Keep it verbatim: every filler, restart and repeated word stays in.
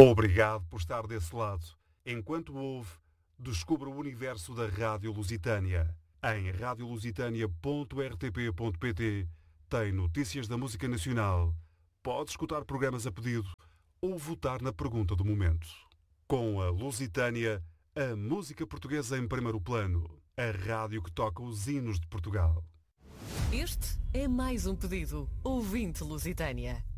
Obrigado por estar desse lado. Enquanto ouve, descubra o universo da Rádio Lusitânia. Em radio lusitânia ponto r t p ponto p t tem notícias da música nacional. Pode escutar programas a pedido ou votar na pergunta do momento. Com a Lusitânia, a música portuguesa em primeiro plano. A rádio que toca os hinos de Portugal. Este é mais um pedido. Ouvinte Lusitânia.